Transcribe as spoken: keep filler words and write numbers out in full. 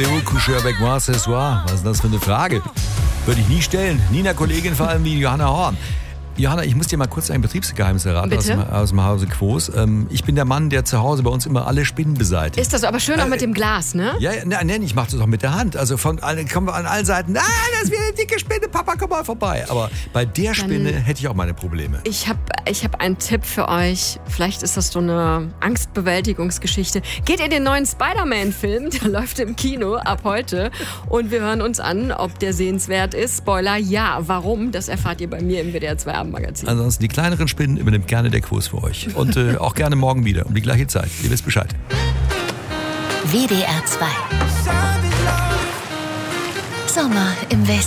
Voulez-vous coucher avec moi ce soir? Was ist das für eine Frage? Würde ich nie stellen. Nie einer Kollegin, vor allem wie Johanna Horn. Johanna, ich muss dir mal kurz ein Betriebsgeheimnis erraten aus dem, aus dem Hause Quos. Ähm, ich bin der Mann, der zu Hause bei uns immer alle Spinnen beseitigt. Ist das so? Aber schön auch äh, mit dem Glas, ne? Ja, nein, nein, ich mache das auch mit der Hand. Also von kommen wir an allen Seiten. Ah, das ist wieder eine dicke Spinne. Papa, komm mal vorbei. Aber bei der Spinne Dann, hätte ich auch meine Probleme. Ich habe ich hab einen Tipp für euch. Vielleicht ist das so eine Angstbewältigungsgeschichte. Geht in den neuen Spider-Man-Film. Der läuft im Kino ab heute. Und wir hören uns an, ob der sehenswert ist. Spoiler, ja. Warum? Das erfahrt ihr bei mir im W D R zwei Abendmagazin. Ansonsten die kleineren Spinnen übernimmt gerne der Quos für euch. Und äh, auch gerne morgen wieder um die gleiche Zeit. Ihr wisst Bescheid. W D R zwei. Sommer im Westen.